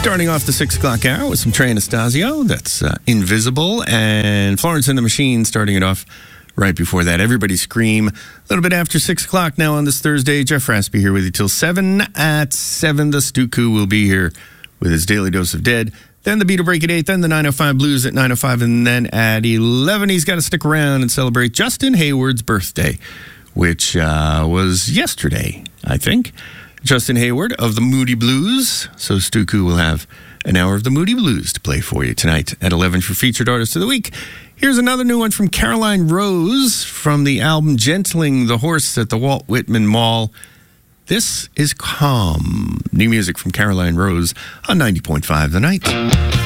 Starting off the 6 o'clock hour with some Trey Anastasio, that's Invisible, and Florence and the Machine starting it off right before that. Everybody Scream. A little bit after 6 o'clock now on this Thursday. Jeff Raspy here with you till 7. At 7, the Stuku will be here with his daily dose of Dead. Then the beat will break at 8, then the 905 Blues at 905, and then at 11, he's got to stick around and celebrate Justin Hayward's birthday, which was yesterday, I think. Justin Hayward of the Moody Blues. So Stuku will have an hour of the Moody Blues to play for you tonight at 11 for Featured Artist of the Week. Here's another new one from Caroline Rose from the album Gentling the Horse at the Walt Whitman Mall. This is Calm. New music from Caroline Rose on 90.5 The Night.